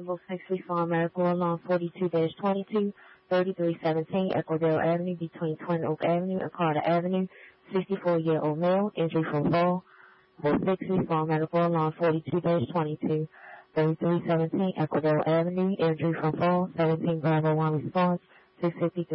Rainbow 6 Farm Medical Alarm 42-22, 3317 Ecuador Avenue between Twin Oak Avenue and Carter Avenue. 64-year-old male, injury from fall. 460 Farm Medical Alarm 42-22, 3317 Ecuador Avenue, injury from fall. 17 Bravo 1 response. 653.